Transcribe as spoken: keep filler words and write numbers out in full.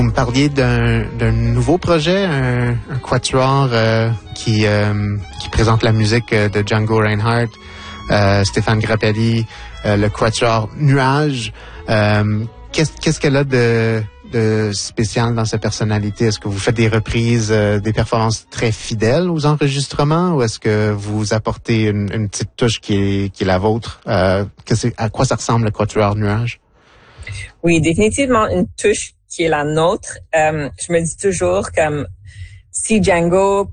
Vous me parliez d'un, d'un nouveau projet, un, un quatuor euh, qui, euh, qui présente la musique de Django Reinhardt, euh, Stéphane Grappelli, euh, le quatuor Nuages. Euh, qu'est-ce, qu'est-ce qu'elle a de, de spécial dans sa personnalité? Est-ce que vous faites des reprises, euh, des performances très fidèles aux enregistrements, ou est-ce que vous apportez une, une petite touche qui est, qui est la vôtre? Euh, que c'est, à quoi ça ressemble le quatuor Nuages? Oui, définitivement une touche qui est la nôtre. Euh, je me dis toujours comme si Django